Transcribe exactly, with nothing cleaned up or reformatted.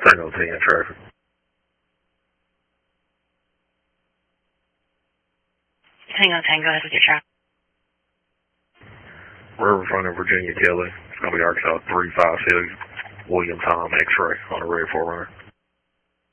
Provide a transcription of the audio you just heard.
Tango ten traffic. Tango ten, go ahead with your traffic. Riverfront in Virginia, Kelly. It's going to be Arkansas three five six, William Tom X-ray on the red four runner.